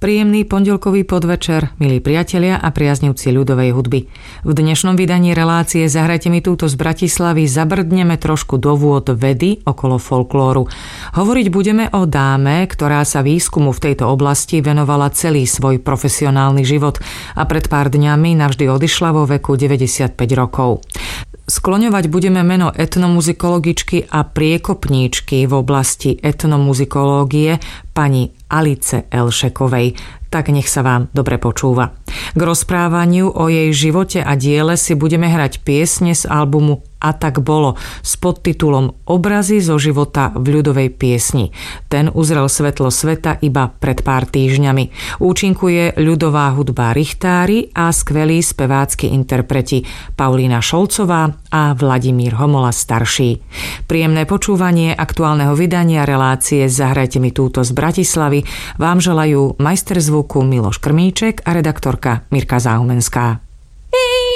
Príjemný pondelkový podvečer, milí priatelia a priaznivci ľudovej hudby. V dnešnom vydaní relácie Zahrajte mi túto z Bratislavy zabrdneme trošku do vôd vedy okolo folklóru. Hovoriť budeme o dáme, ktorá sa výskumu v tejto oblasti venovala celý svoj profesionálny život a pred pár dňami navždy odišla vo veku 95 rokov. Skloňovať budeme meno etnomuzikologičky a priekopníčky v oblasti etnomuzikológie pani Alice Elšekovej. Tak nech sa vám dobre počúva. K rozprávaniu o jej živote a diele si budeme hrať piesne z albumu A tak bolo s podtitulom Obrazy zo života v ľudovej piesni. Ten uzrel svetlo sveta iba pred pár týždňami. Účinkuje ľudová hudba Richtári a skvelí spevácky interpreti Paulína Šolcová a Vladimír Homola starší. Príjemné počúvanie aktuálneho vydania relácie Zahrajte mi túto z Bratislavy vám želajú majster zvuku Miloš Krmíček a redaktorka Mirka Záumenská.